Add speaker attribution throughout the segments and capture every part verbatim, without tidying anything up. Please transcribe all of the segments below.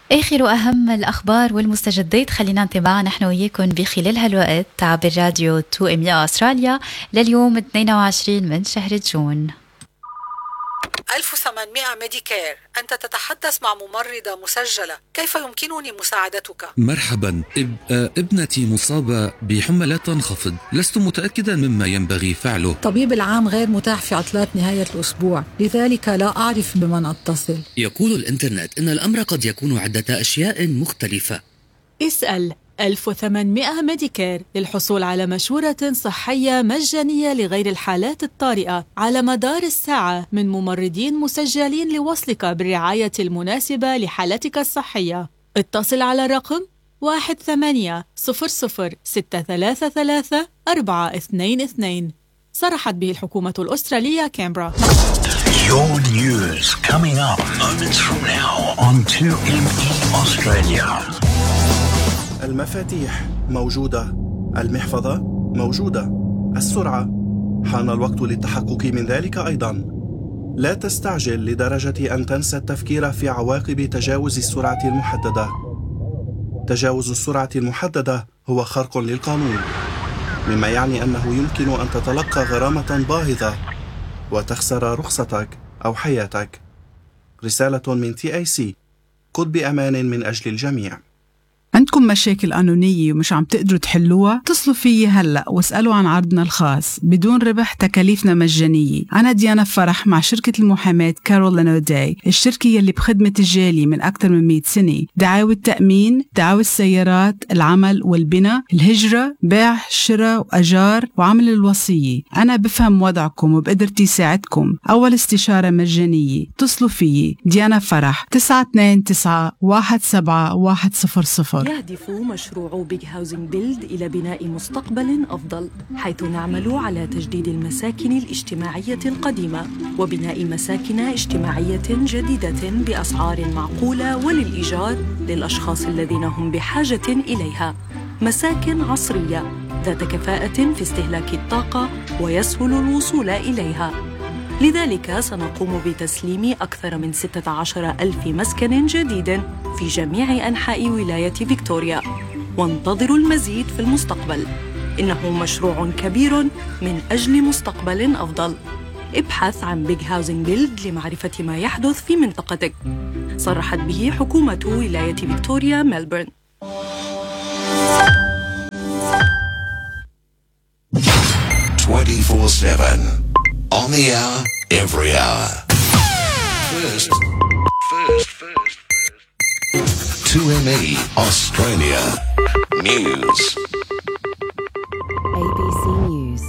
Speaker 1: آخر وأهم الأخبار والمستجدات خلينا نتابعها نحن وياكم بخلال هالوقت عبر راديو تو إم إي أستراليا لليوم اثنين وعشرين من شهر جون.
Speaker 2: ألف وثمانمائة ميديكير، أنت تتحدث مع ممرضة مسجلة، كيف يمكنني مساعدتك؟
Speaker 3: مرحبا، إب... ابنتي مصابة بحمى لا تنخفض، لست متأكدا مما ينبغي فعله.
Speaker 2: طبيب العام غير متاح في عطلات نهاية الأسبوع، لذلك لا أعرف بمن أتصل.
Speaker 4: يقول الإنترنت إن الأمر قد يكون عدة أشياء مختلفة.
Speaker 5: اسأل ألف وثمانمائة ميديكير للحصول على مشورة صحية مجانية لغير الحالات الطارئة على مدار الساعة من ممرضين مسجلين لوصلك بالرعاية المناسبة لحالتك الصحية. اتصل على رقم واحد ثمانية صفر صفر ستة ثلاثة ثلاثة أربعة اثنين اثنين. صرحت به الحكومة الأسترالية كامبرا.
Speaker 6: Your news coming up moments from now on تو إم إي Australia.
Speaker 7: المفاتيح موجودة، المحفظة موجودة، السرعة حان الوقت للتحقق من ذلك أيضا. لا تستعجل لدرجة أن تنسى التفكير في عواقب تجاوز السرعة المحددة. تجاوز السرعة المحددة هو خرق للقانون، مما يعني أنه يمكن أن تتلقى غرامة باهظة وتخسر رخصتك أو حياتك. رسالة من تي آي سي، قد بأمان من أجل الجميع.
Speaker 8: عندكم مشاكل قانونية ومش عم تقدروا تحلوها؟ اتصلوا فيي هلأ واسألوا عن عرضنا الخاص بدون ربح، تكاليفنا مجانية. أنا ديانا فرح مع شركة المحاماة كارولين أوداي، الشركة يلي بخدمة الجالي من أكثر من مئة سنة. دعاوى التأمين، دعاوى السيارات، العمل والبناء، الهجرة، بيع، شراء وأجار وعمل الوصية. أنا بفهم وضعكم وبقدرتي ساعدكم. أول استشارة مجانية. اتصلوا فيي ديانا فرح تسعة اثنين تسعة واحد سبعة واحد صفر صفر.
Speaker 5: يهدف مشروع بيج هاوزنج بيلد إلى بناء مستقبل أفضل، حيث نعمل على تجديد المساكن الاجتماعية القديمة وبناء مساكن اجتماعية جديدة بأسعار معقولة وللإيجار للأشخاص الذين هم بحاجة إليها. مساكن عصرية ذات كفاءة في استهلاك الطاقة ويسهل الوصول إليها. لذلك سنقوم بتسليم أكثر من ستة عشر ألف مسكن جديد في جميع أنحاء ولاية فيكتوريا، وانتظروا المزيد في المستقبل. إنه مشروع كبير من أجل مستقبل أفضل. ابحث عن بيج هاوزنج بيلد لمعرفة ما يحدث في منطقتك. صرحت به حكومة ولاية فيكتوريا ملبورن.
Speaker 6: twenty-four seven on the hour, every hour. First, first, first, first. two M E Australia News.
Speaker 9: A B C News.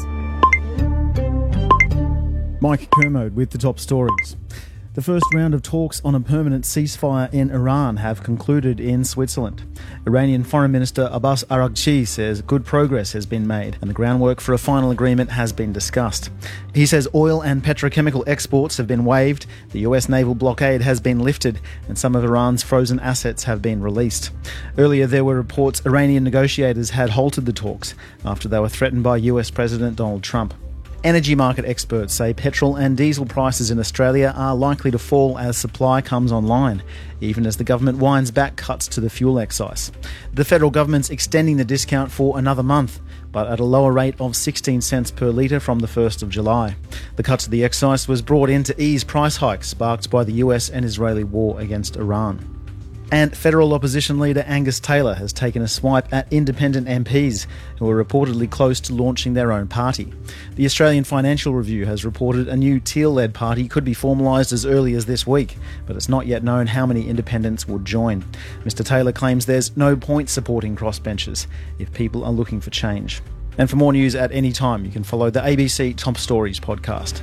Speaker 10: Mike Kermode with the top stories. The first round of talks on a permanent ceasefire in Iran have concluded in Switzerland. Iranian Foreign Minister Abbas Araghchi says good progress has been made and the groundwork for a final agreement has been discussed. He says oil and petrochemical exports have been waived, the U S naval blockade has been lifted, and some of Iran's frozen assets have been released. Earlier there were reports Iranian negotiators had halted the talks after they were threatened by U S President Donald Trump. Energy market experts say petrol and diesel prices in Australia are likely to fall as supply comes online, even as the government winds back cuts to the fuel excise. The federal government's extending the discount for another month, but at a lower rate of sixteen cents per litre from the first of July. The cut to the excise was brought in to ease price hikes sparked by the U S and Israeli war against Iran. And federal opposition leader Angus Taylor has taken a swipe at independent M Ps who are reportedly close to launching their own party. The Australian Financial Review has reported a new Teal-led party could be formalised as early as this week, but it's not yet known how many independents would join. Mister Taylor claims there's no point supporting crossbenchers if people are looking for change. And for more news at any time, you can follow the A B C Top Stories podcast.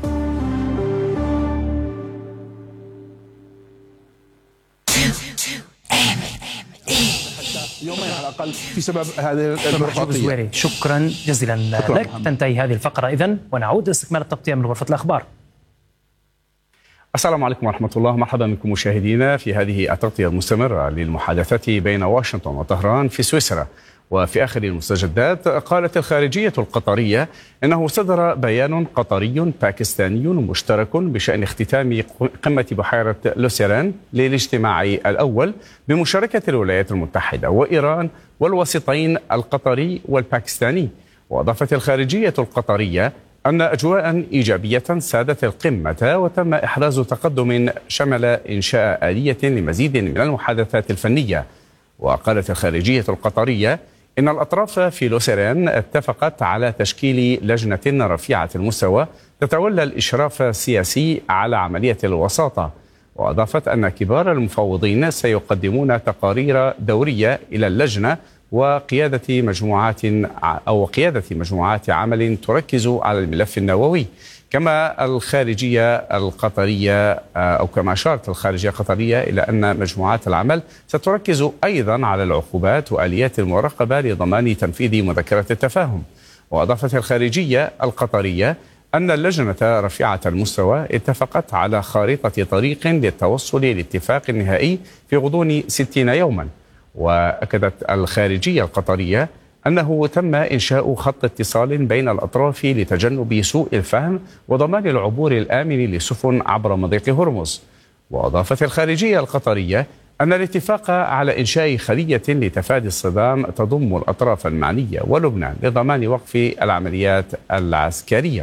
Speaker 11: يومين على الأقل في سبب هذه البيروقراطية. شكرا جزيلا لك. تنتهي هذه الفقرة إذن ونعود لاستكمال التغطية من غرفة الأخبار.
Speaker 9: السلام عليكم ورحمة الله، مرحبا بكم مشاهدينا في هذه التغطية المستمرة للمحادثات بين واشنطن وطهران في سويسرا. وفي آخر المستجدات قالت الخارجية القطرية إنه صدر بيان قطري باكستاني مشترك بشأن اختتام قمة بحيرة لوسيران للاجتماع الأول بمشاركة الولايات المتحدة وإيران والوسيطين القطري والباكستاني. وأضافت الخارجية القطرية أن أجواء إيجابية سادت القمة وتم إحراز تقدم شمل إنشاء آلية لمزيد من المحادثات الفنية. وقالت الخارجية القطرية إن الأطراف في لوسيران اتفقت على تشكيل لجنة رفيعة المستوى تتولى الإشراف السياسي على عملية الوساطة. وأضافت أن كبار المفوضين سيقدمون تقارير دورية إلى اللجنة وقيادة مجموعات أو قيادة مجموعات عمل تركز على الملف النووي. كما الخارجية القطرية أو كما أشارت الخارجية القطرية إلى أن مجموعات العمل ستركز أيضا على العقوبات وآليات المراقبة لضمان تنفيذ مذكرة التفاهم. وأضافت الخارجية القطرية أن اللجنة رفيعة المستوى اتفقت على خارطة طريق للتوصل لاتفاق نهائي في غضون ستين يوما. وأكدت الخارجية القطرية أنه تم إنشاء خط اتصال بين الأطراف لتجنب سوء الفهم وضمان العبور الآمن للسفن عبر مضيق هرمز. وأضافت الخارجية القطرية أن الاتفاق على إنشاء خلية لتفادي الصدام تضم الأطراف المعنية ولبنان لضمان وقف العمليات العسكرية.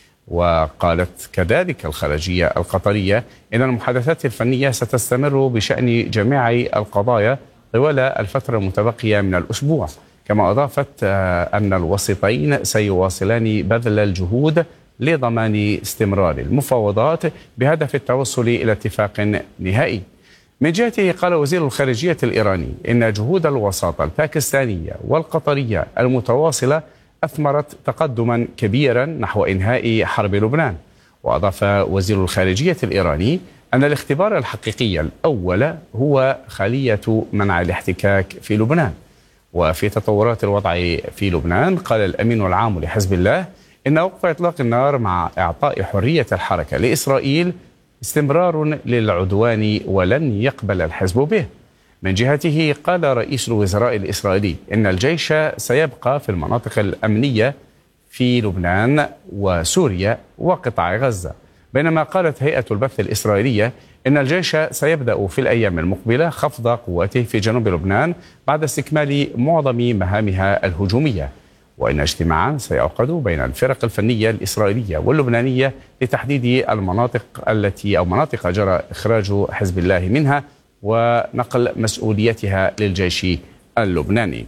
Speaker 9: وقالت كذلك الخارجية القطرية إن المحادثات الفنية ستستمر بشأن جميع القضايا طوال الفترة المتبقية من الأسبوع. كما أضافت أن الوسيطين سيواصلان بذل الجهود لضمان استمرار المفاوضات بهدف التوصل إلى اتفاق نهائي. من جهته قال وزير الخارجية الإيراني إن جهود الوساطة الباكستانية والقطرية المتواصلة أثمرت تقدما كبيرا نحو إنهاء حرب لبنان. وأضاف وزير الخارجية الإيراني أن الاختبار الحقيقي الأول هو خلية منع الاحتكاك في لبنان. وفي تطورات الوضع في لبنان قال الأمين العام لحزب الله إن وقف إطلاق النار مع إعطاء حرية الحركة لإسرائيل استمرار للعدوان ولن يقبل الحزب به. من جهته قال رئيس الوزراء الإسرائيلي إن الجيش سيبقى في المناطق الأمنية في لبنان وسوريا وقطاع غزة. بينما قالت هيئة البث الإسرائيلية إن الجيش سيبدأ في الأيام المقبلة خفض قواته في جنوب لبنان بعد استكمال معظم مهامها الهجومية. وإن اجتماعا سيعقد بين الفرق الفنية الإسرائيلية واللبنانية لتحديد المناطق التي أو مناطق جرى إخراج حزب الله منها ونقل مسؤوليتها للجيش اللبناني.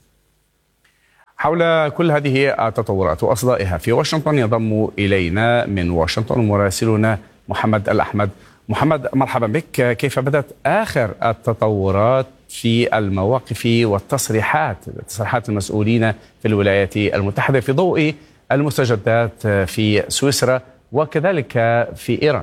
Speaker 9: حول كل هذه التطورات وأصدائها في واشنطن ينضم إلينا من واشنطن مراسلنا محمد الأحمد. محمد، مرحبا بك. كيف بدأت آخر التطورات في المواقف والتصريحات تصريحات المسؤولين في الولايات المتحدة في ضوء المستجدات في سويسرا وكذلك في إيران؟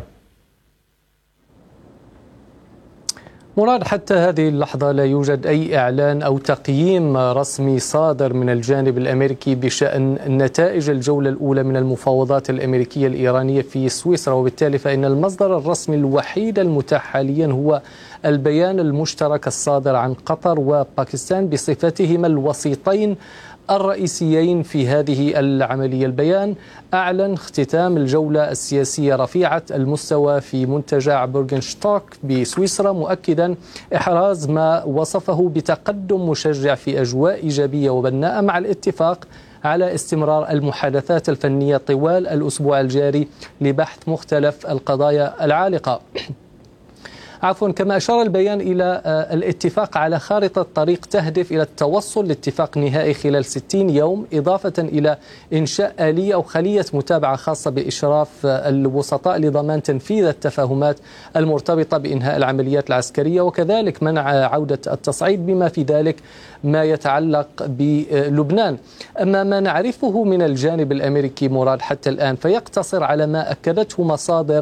Speaker 12: مراد، حتى هذه اللحظة لا يوجد أي إعلان أو تقييم رسمي صادر من الجانب الأمريكي بشأن نتائج الجولة الأولى من المفاوضات الأمريكية الإيرانية في سويسرا، وبالتالي فإن المصدر الرسمي الوحيد المتاح حاليا هو البيان المشترك الصادر عن قطر وباكستان بصفتهما الوسيطين الرئيسيين في هذه العملية. البيان أعلن اختتام الجولة السياسية رفيعة المستوى في منتجع بورغنشتوك بسويسرا، مؤكدا إحراز ما وصفه بتقدم مشجع في أجواء إيجابية وبناءة، مع الاتفاق على استمرار المحادثات الفنية طوال الأسبوع الجاري لبحث مختلف القضايا العالقة. عفوا كما أشار البيان إلى الاتفاق على خارطة طريق تهدف إلى التوصل لاتفاق نهائي خلال ستين يوم، إضافة إلى إنشاء آلية أو خلية متابعة خاصة بإشراف الوسطاء لضمان تنفيذ التفاهمات المرتبطة بإنهاء العمليات العسكرية، وكذلك منع عودة التصعيد بما في ذلك ما يتعلق بلبنان. أما ما نعرفه من الجانب الأمريكي مراد حتى الآن فيقتصر على ما أكدته مصادر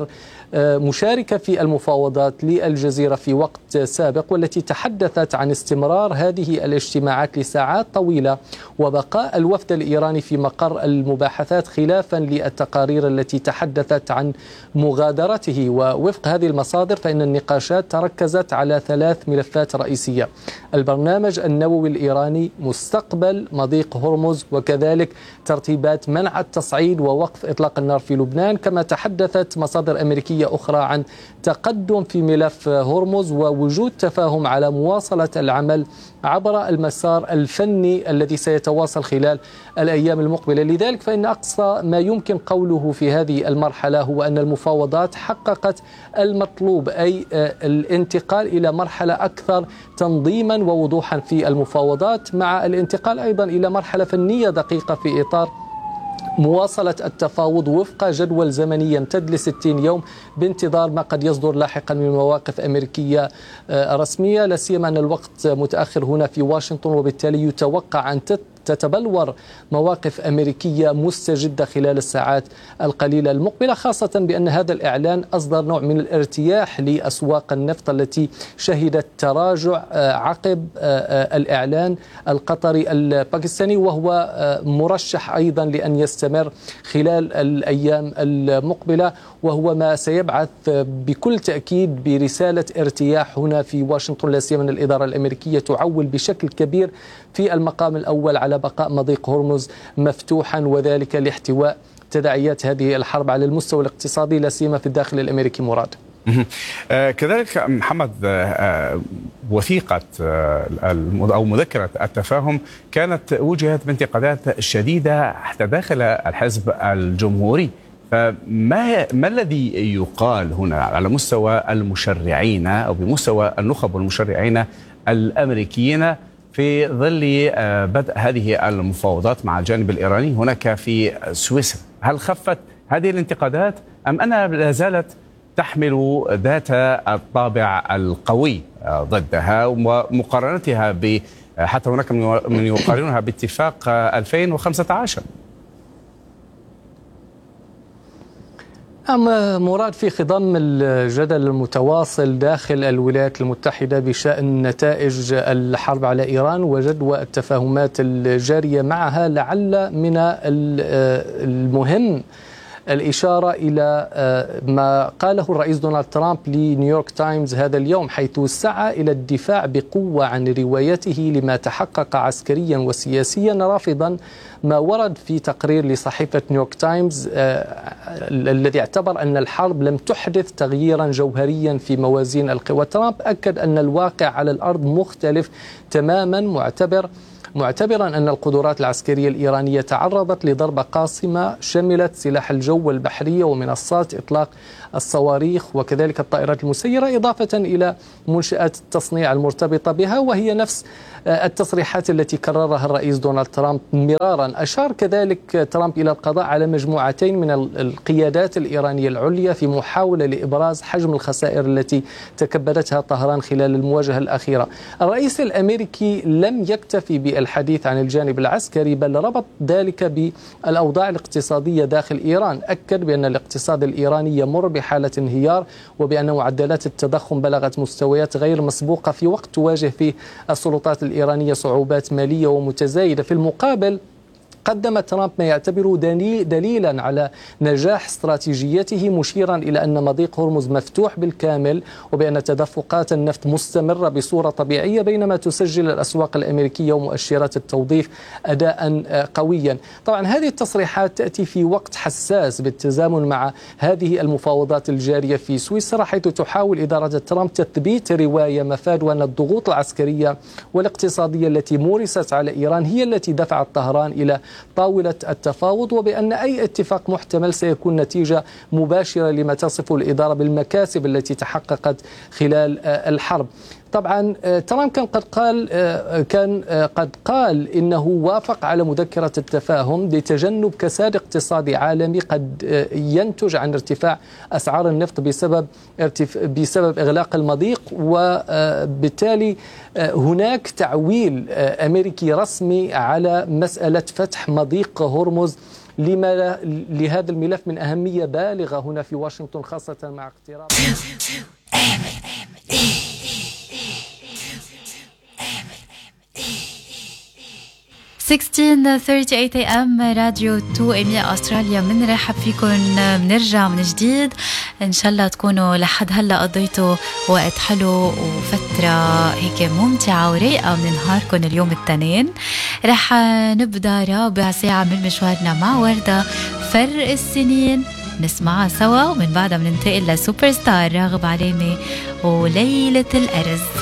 Speaker 12: مشاركة في المفاوضات للجزيرة في وقت سابق، والتي تحدثت عن استمرار هذه الاجتماعات لساعات طويلة وبقاء الوفد الإيراني في مقر المباحثات، خلافا للتقارير التي تحدثت عن مغادرته. ووفق هذه المصادر فإن النقاشات تركزت على ثلاث ملفات رئيسية: البرنامج النووي الإيراني، مستقبل مضيق هرمز، وكذلك ترتيبات منع التصعيد ووقف إطلاق النار في لبنان. كما تحدثت مصادر أمريكية أخرى عن تقدم في ملف هرمز ووجود تفاهم على مواصلة العمل عبر المسار الفني الذي سيتواصل خلال الأيام المقبلة. لذلك فإن أقصى ما يمكن قوله في هذه المرحلة هو أن المفاوضات حققت المطلوب، أي الانتقال إلى مرحلة أكثر تنظيما ووضوحا في المفاوضات، مع الانتقال أيضا إلى مرحلة فنية دقيقة في إطار مواصلة التفاوض وفق جدول زمني يمتد لستين يوم، بانتظار ما قد يصدر لاحقا من مواقف أمريكية رسمية، لا سيما أن الوقت متأخر هنا في واشنطن، وبالتالي يتوقع أن تتبلور مواقف أمريكية مستجدة خلال الساعات القليلة المقبلة، خاصة بأن هذا الإعلان أصدر نوع من الارتياح لأسواق النفط التي شهدت تراجع عقب الإعلان القطري الباكستاني، وهو مرشح أيضا لأن يستمر خلال الأيام المقبلة، وهو ما سيبعث بكل تأكيد برسالة ارتياح هنا في واشنطن، لا سيما أن الإدارة الأمريكية تعول بشكل كبير في المقام الأول على بقاء مضيق هرمز مفتوحا، وذلك لاحتواء تداعيات هذه الحرب على المستوى الاقتصادي، لا سيما في الداخل الأمريكي. مراد
Speaker 9: كذلك محمد، وثيقة أو مذكرة التفاهم كانت وجهت بانتقادات شديدة حتى داخل الحزب الجمهوري، فما ما الذي يقال هنا على مستوى المشرعين أو بمستوى النخب والمشرعين الأمريكيين في ظل بدء هذه المفاوضات مع الجانب الإيراني هناك في سويسرا؟ هل خفت هذه الانتقادات أم أنها لا زالت تحمل ذات الطابع القوي ضدها ومقارنتها ب حتى هناك من يقارنها باتفاق ألفين وخمسة عشر؟
Speaker 12: أما مراد، في خضم الجدل المتواصل داخل الولايات المتحدة بشأن نتائج الحرب على إيران وجدوى التفاهمات الجارية معها، لعل من المهم الإشارة إلى ما قاله الرئيس دونالد ترامب لنيويورك تايمز هذا اليوم، حيث سعى إلى الدفاع بقوة عن روايته لما تحقق عسكريا وسياسيا، رافضا ما ورد في تقرير لصحيفة نيويورك تايمز الذي اعتبر أن الحرب لم تحدث تغييرا جوهريا في موازين القوى. ترامب أكد أن الواقع على الأرض مختلف تماما، معتبر معتبرا أن القدرات العسكرية الإيرانية تعرضت لضربة قاصمة شملت سلاح الجو والبحرية ومنصات إطلاق الصواريخ وكذلك الطائرات المسيرة، إضافة إلى منشآت التصنيع المرتبطة بها، وهي نفس التصريحات التي كررها الرئيس دونالد ترامب مرارا. أشار كذلك ترامب إلى القضاء على مجموعتين من القيادات الإيرانية العليا في محاولة لإبراز حجم الخسائر التي تكبدتها طهران خلال المواجهة الأخيرة. الرئيس الأمريكي لم يكتفي بالحديث عن الجانب العسكري، بل ربط ذلك بالأوضاع الاقتصادية داخل إيران. أكد بأن الاقتصاد الإيراني يمر بحالة انهيار، وبأن معدلات التضخم بلغت مستويات غير مسبوقة في وقت تواجه فيه السلطات الإيرانية صعوبات مالية ومتزايدة. في المقابل قدم ترامب ما يعتبره دليلا على نجاح استراتيجيته، مشيرا إلى أن مضيق هرمز مفتوح بالكامل، وبأن تدفقات النفط مستمرة بصورة طبيعية، بينما تسجل الأسواق الأمريكية ومؤشرات التوظيف أداء قويا. طبعا هذه التصريحات تأتي في وقت حساس بالتزامن مع هذه المفاوضات الجارية في سويسرا، حيث تحاول إدارة ترامب تثبيت رواية مفاد أن الضغوط العسكرية والاقتصادية التي مورست على إيران هي التي دفعت طهران إلى طاولة التفاوض، وبأن أي اتفاق محتمل سيكون نتيجة مباشرة لما تصف الإدارة بالمكاسب التي تحققت خلال الحرب. طبعا ترامب كان قد قال كان قد قال إنه وافق على مذكرة التفاهم لتجنب كساد اقتصادي عالمي قد ينتج عن ارتفاع أسعار النفط بسبب بسبب إغلاق المضيق، وبالتالي هناك تعويل أمريكي رسمي على مسألة فتح مضيق هرمز لما لهذا الملف من أهمية بالغة هنا في واشنطن، خاصة مع اقتراب
Speaker 1: ستة عشر ثلاثين ثمانية إيه إم راديو تو إم إي أستراليا. بنرحب فيكم، بنرجع من جديد. إن شاء الله تكونوا لحد هلا قضيتوا وقت حلو وفترة هيك ممتعة ورايقة من نهاركم اليوم الاثنين. رح نبدأ رابع ساعة من مشوارنا مع وردة فرق السنين، نسمعها سوا، ومن بعدها بننتقل لسوبر ستار راغب علامة وليلة الأرز.